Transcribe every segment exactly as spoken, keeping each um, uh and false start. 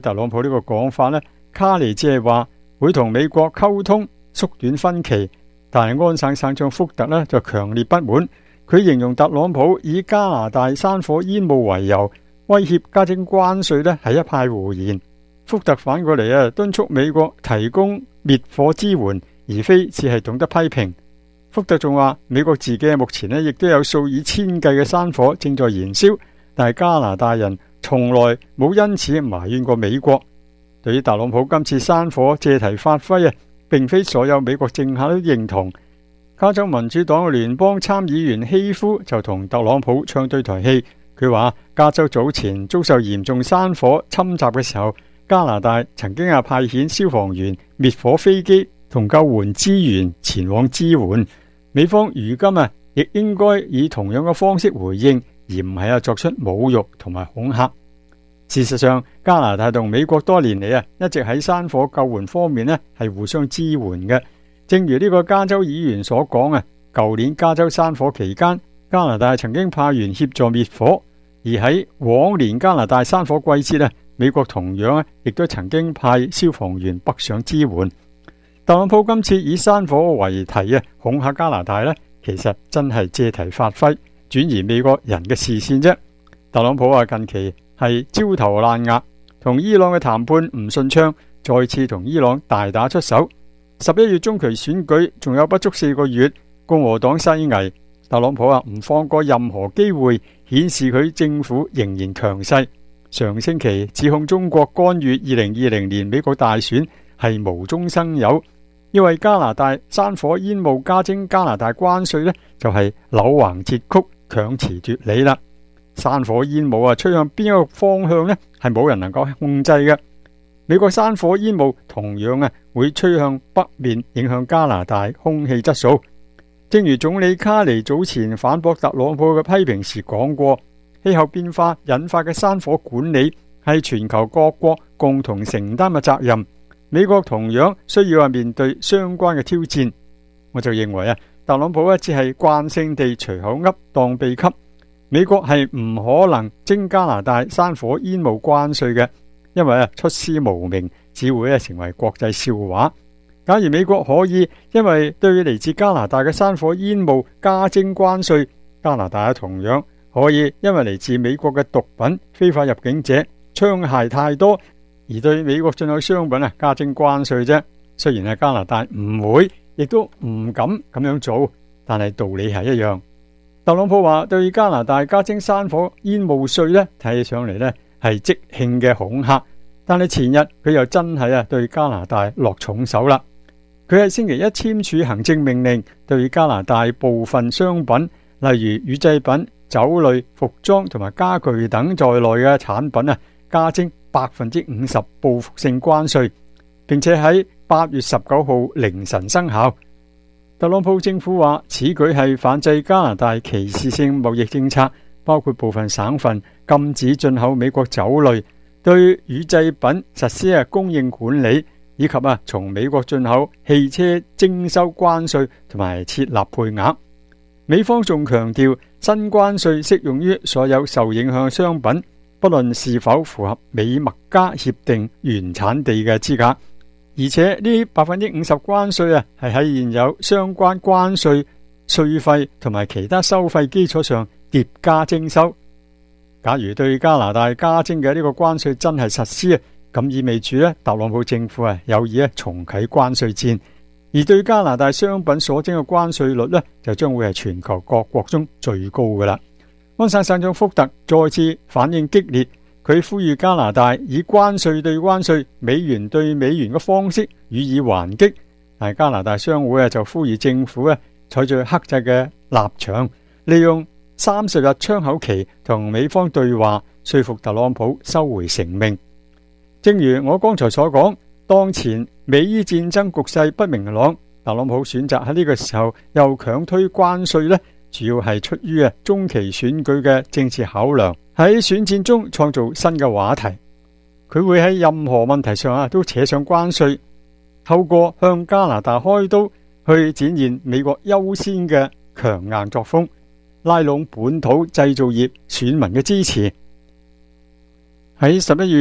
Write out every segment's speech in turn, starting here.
特朗普呢個講法呢，卡尼只係話會同美國溝通縮短分歧，但係安省省長福特呢就強烈不滿，佢形容特朗普以加拿大山火煙霧為由威脅加徵關稅呢係一派胡言。福特反過嚟啊，敦促美國提供滅火支援，而非只係懂得批評。福特仲話，美國自己目前呢亦都有數以千計嘅山火正在燃燒，但係加拿大人從來冇因此埋怨過美國。對於特朗普今次山火借題發揮啊，並非所有美國政客都認同。加州民主黨嘅聯邦參議員希夫就同特朗普唱對台戲，佢話加州早前遭受嚴重山火侵襲嘅時候，加拿大曾經啊派遣消防員、滅火飛機同救援資源前往支援。美方如今啊亦應該以同樣嘅方式回應，而唔係啊作出侮辱同埋恐嚇。事實上，加拿大同美國多年嚟啊一直喺山火救援方面呢係互相支援嘅。正如呢個加州議員所講啊，舊年加州山火期間，加拿大曾經派員協助滅火，而喺往年加拿大山火季節呢，美國同樣啊亦都曾經派消防員北上支援。特朗普今次以山火為題啊恐嚇加拿大呢，其實真係借題發揮，轉移美國人嘅視線啫。特朗普啊近期係焦頭爛額，同伊朗嘅談判唔順暢，再次同伊朗大打出手。十一月中期選舉仲有不足四個月，共和黨西危，特朗普啊唔放過任何機會，顯示佢政府仍然強勢。上星期指控中國干預二零二零年美國大選係無中生有，因為加拿大山火煙霧加徵加拿大關稅呢，就係扭橫折曲，強詞奪理啦。山火煙霧啊吹向邊一個方向呢，係冇人能夠控制嘅。美國山火煙霧同樣啊會吹向北面，影響加拿大空氣質素。正如總理卡尼早前反駁特朗普嘅批評時講過，氣候變化引發嘅山火管理係全球各國共同承擔嘅責任。美國同樣需要啊面對相關嘅挑戰。我就認為啊，特朗普一只係慣性地隨口噏當秘笈。美國係唔可能徵加拿大山火煙霧關稅嘅，因為啊出師無名，只會啊成為國際笑話。假如美國可以因為對嚟自加拿大嘅山火煙霧加徵關稅，加拿大同樣可以因為嚟自美國嘅毒品、非法入境者、槍械太多，而對美國進口商品啊加徵關稅啫。雖然係加拿大唔會，亦都唔敢咁樣做，但係道理係一樣。特朗普話對加拿大加徵山火煙霧稅呢，睇起上嚟呢係即興嘅恐嚇，但係前日佢又真係啊對加拿大落重手啦。佢喺星期一簽署行政命令，對加拿大部分商品，例如乳製品、酒類、服裝同埋家具等在內嘅產品啊，加徵百分之五十報復性關稅，並且喺八月十九號凌晨生效。特朗普政府話，此舉係反制加拿大歧視性貿易政策，包括部分省份禁止進口美國酒類，對乳製品實施啊供應管理，以及啊從美國進口汽車徵收關稅同埋設立配額。美方仲強調，新關稅適用於所有受影響商品，不論是否符合美墨加協定原產地嘅資格。而且呢百分之五十關稅啊，係喺現有相關關稅、稅費同埋其他收費基礎上疊加徵收。假如對加拿大加徵嘅呢個關稅真係實施啊，咁意味住咧，特朗普政府啊有意咧重啟關稅戰，而對加拿大商品所徵嘅關稅率咧，就將會係全球各國中最高噶啦。安省省長福特再次反應激烈。佢呼籲加拿大以關稅對關稅、美元對美元嘅方式予以還擊，但加拿大商會啊就呼籲政府啊採取克制嘅立場，利用三十日窗口期同美方對話，說服特朗普收回成命。正如我剛才所講，當前美伊戰爭局勢不明朗，特朗普選擇喺呢個時候又強推關稅呢，主要係出於啊中期選舉嘅政治考量。喺選戰中創造新嘅話題，佢會喺任何問題上啊都扯上關稅，透過向加拿大開刀去展現美國優先嘅強硬作風，拉攏本土製造業選民嘅支持。喺十一月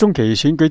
中期選舉